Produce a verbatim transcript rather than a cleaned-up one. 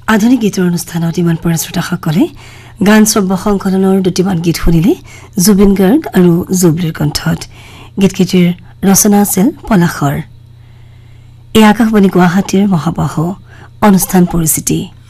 আধুনিক গীতৰ অনুষ্ঠানত ইমান পৰা শ্ৰোতাসকলে গান শ্ৰব্য সংকলনৰ দুটিমান গীত শুনিলে জুবিন গাৰ্গ আৰু জুবলিৰ কণ্ঠত। গীতকেইটিৰ ৰচনা আছিল পলাশৰ। এই আকাশবাণী গুৱাহাটীৰ মহাবাহু অনুষ্ঠান পৰিচিতি।